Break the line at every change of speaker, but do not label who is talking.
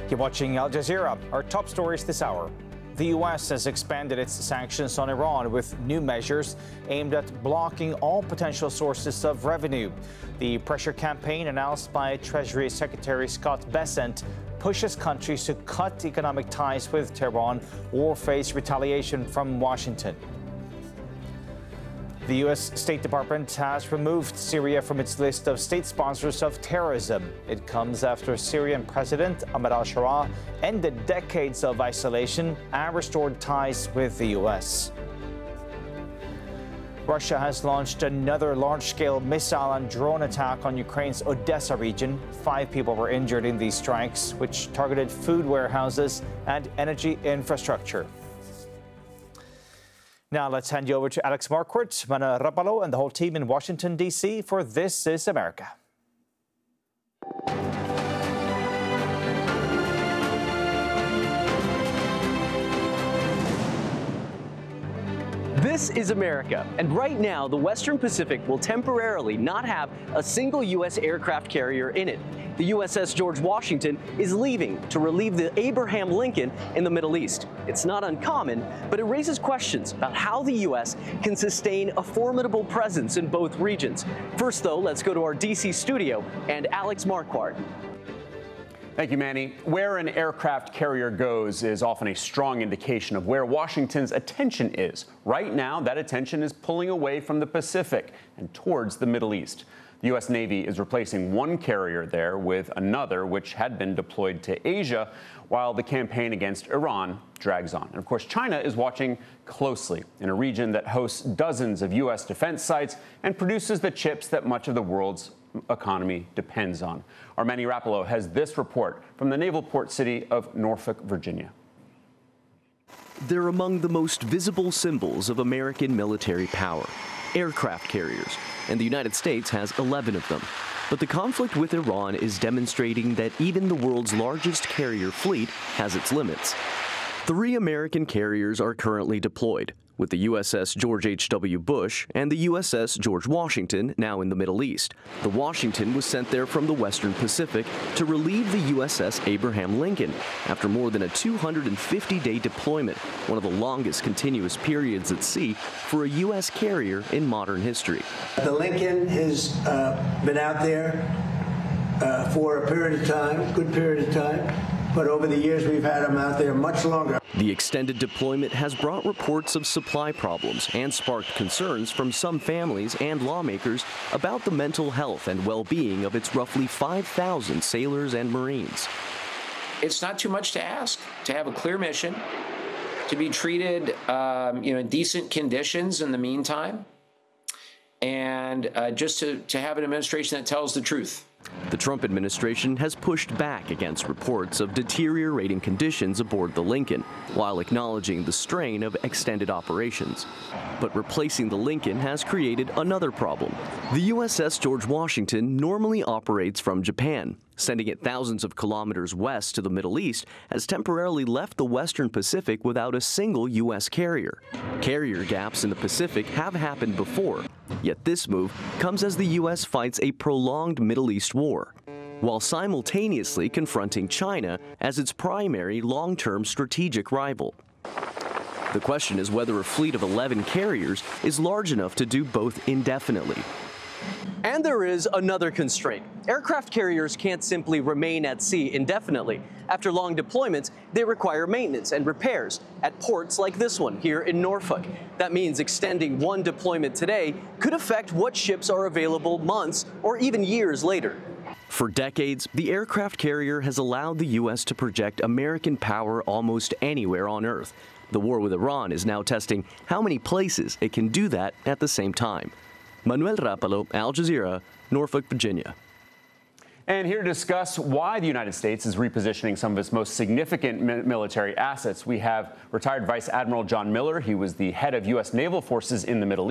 You're watching Al Jazeera. Our top stories this hour. The U.S. has expanded its sanctions on Iran with new measures aimed at blocking all potential sources of revenue. The pressure campaign announced by Treasury Secretary Scott Bessent pushes countries to cut economic ties with Tehran or face retaliation from Washington. The U.S. State Department has removed Syria from its list of state sponsors of terrorism. It comes after Syrian President Ahmed al-Sharaa ended decades of isolation and restored ties with the U.S. Russia has launched another large-scale missile and drone attack on Ukraine's Odessa region. 5 people were injured in these strikes, which targeted food warehouses and energy infrastructure. Now let's hand you over to Alex Marquardt, Manuel Rapalo, and the whole team in Washington, D.C. for This is America.
This is America, and right now the Western Pacific will temporarily not have a single U.S. aircraft carrier in it. The USS George Washington is leaving to relieve the Abraham Lincoln in the Middle East. It's not uncommon, but it raises questions about how the U.S. can sustain a formidable presence in both regions. First, though, let's go to our D.C. studio and Alex Marquardt.
Thank you, Manny. Where an aircraft carrier goes is often a strong indication of where Washington's attention is. Right now, that attention is pulling away from the Pacific and towards the Middle East. The U.S. Navy is replacing one carrier there with another, which had been deployed to Asia, while the campaign against Iran drags on. And of course, China is watching closely in a region that hosts dozens of U.S. defense sites and produces the chips that much of the world's economy depends on. Our Manny Rapalo has this report from the naval port city of Norfolk, Virginia.
They're among the most visible symbols of American military power, aircraft carriers, and the United States has 11 of them. But the conflict with Iran is demonstrating that even the world's largest carrier fleet has its limits. 3 American carriers are currently deployed, with the USS George H.W. Bush and the USS George Washington now in the Middle East. The Washington was sent there from the Western Pacific to relieve the USS Abraham Lincoln after more than a 250-day deployment, one of the longest continuous periods at sea for a U.S. carrier in modern history.
The Lincoln has been out there for a period of time, good period of time. But over the years, we've had them out there much longer.
The extended deployment has brought reports of supply problems and sparked concerns from some families and lawmakers about the mental health and well-being of its roughly 5,000 sailors and Marines.
It's not too much to ask to have a clear mission, to be treated in decent conditions in the meantime, and just to have an administration that tells the truth.
The Trump administration has pushed back against reports of deteriorating conditions aboard the Lincoln, while acknowledging the strain of extended operations. But replacing the Lincoln has created another problem. The USS George Washington normally operates from Japan. Sending it thousands of kilometers west to the Middle East has temporarily left the Western Pacific without a single U.S. carrier. Carrier gaps in the Pacific have happened before, yet this move comes as the U.S. fights a prolonged Middle East war, while simultaneously confronting China as its primary long-term strategic rival. The question is whether a fleet of 11 carriers is large enough to do both indefinitely. And there is another constraint. Aircraft carriers can't simply remain at sea indefinitely. After long deployments, they require maintenance and repairs at ports like this one here in Norfolk. That means extending one deployment today could affect what ships are available months or even years later. For decades, the aircraft carrier has allowed the U.S. to project American power almost anywhere on Earth. The war with Iran is now testing how many places it can do that at the same time. Manuel Rapalo, Al Jazeera, Norfolk, Virginia.
And here to discuss why the United States is repositioning some of its most significant military assets, we have retired Vice Admiral John Miller. He was the head of U.S. naval forces in the Middle East.